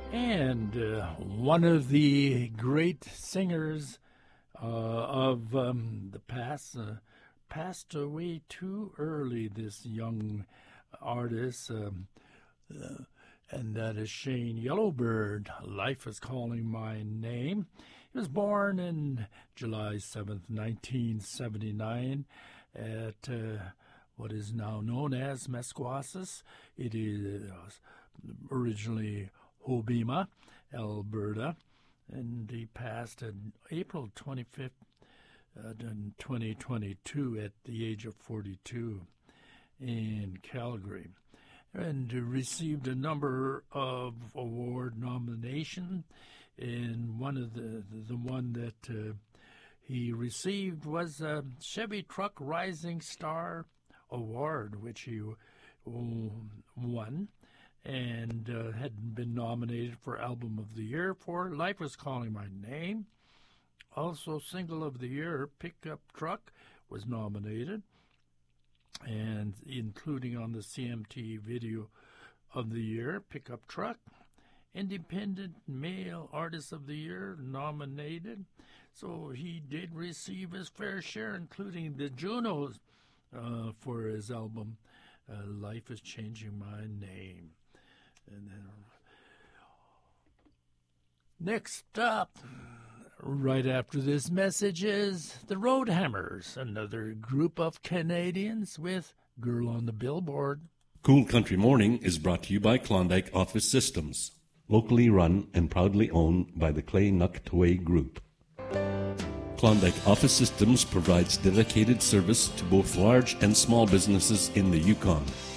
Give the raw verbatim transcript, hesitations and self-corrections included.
And uh, one of the great singers uh, of um, the past uh, passed away too early, this young artist, um, uh, and that is Shane Yellowbird. Life is Calling My Name. He was born in July seventh, nineteen seventy-nine at uh, what is now known as Mesquassus. It is originally Hobbema, Alberta, and he passed on April twenty-fifth, uh, in twenty twenty-two at the age of forty-two in Calgary, and received a number of award nominations. And one of the the one that uh, he received was a Chevy Truck Rising Star Award, which he won, and uh, had been nominated for Album of the Year for Life is Calling My Name. Also, Single of the Year, Pickup Truck, was nominated, and including on the C M T Video of the Year, Pickup Truck. Independent Male Artist of the Year nominated. So he did receive his fair share, including the Junos, uh, for his album, uh, Life is Changing My Name. And then, next up, right after this message, is the Roadhammers, another group of Canadians with Girl on the Billboard. Cool Country Morning is brought to you by Klondike Office Systems, locally run and proudly owned by the Clay Nuktaway Group. Klondike Office Systems provides dedicated service to both large and small businesses in the Yukon.